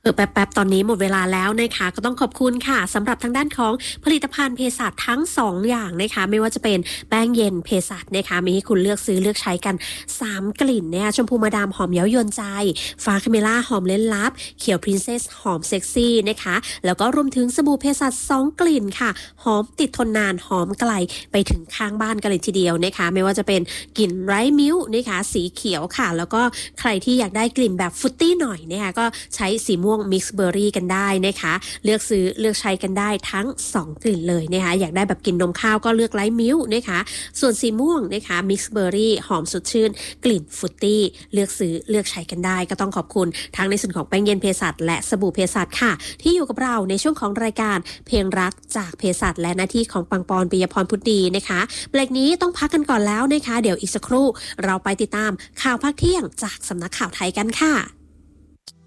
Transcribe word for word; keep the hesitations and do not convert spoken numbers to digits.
เออแป๊บๆตอนนี้หมดเวลาแล้วนะคะก็ต้องขอบคุณค่ะสำหรับทางด้านของผลิตภัณฑ์เภสัชทั้งสองอย่างนะคะไม่ว่าจะเป็นแป้งเย็นเภสัชนะคะมีให้คุณเลือกซื้อเลือกใช้กันสามกลิ่นเนี่ยชมพูมาดามหอมเย้ายวนใจฟ้าคาเมล่าหอมเล่นลับเขียวพรินเซสหอมเซ็กซี่นะคะแล้วก็รวมถึงสบู่เภสัชสองกลิ่นค่ะหอมติดทนนานหอมไกลไปถึงข้างบ้านกันเลยทีเดียวนะคะไม่ว่าจะเป็นกลิ่นไรมิลนะคะสีเขียวค่ะแล้วก็ใครที่อยากได้กลิ่นแบบฟรุตตี้หน่อยนะคะก็ใช้สีม่วงมิกซ์เบอร์รี่กันได้นะคะเลือกซื้อเลือกใช้กันได้ทั้งสองกลิ่นเลยนะคะอยากได้แบบกินนมข้าวก็เลือกไลท์มิลค์นะคะส่วนสีม่วงนะคะมิกซ์เบอร์รี่หอมสดชื่นกลิ่นฟรุตตี้เลือกซื้อเลือกใช้กันได้ก็ต้องขอบคุณทั้งในส่วนของแป้งเย็นเภสัชและสบู่เภสัชค่ะที่อยู่กับเราในช่วงของรายการเพลงรักจากเภสัชและหน้าที่ของปังปอนปิยพรพุทธดีนะคะเบรกนี้ต้องพักกันก่อนแล้วนะคะเดี๋ยวอีกสักครู่เราไปติดตามข่าวภาคเที่ยงจากสำนักข่าวไทยกันค่ะ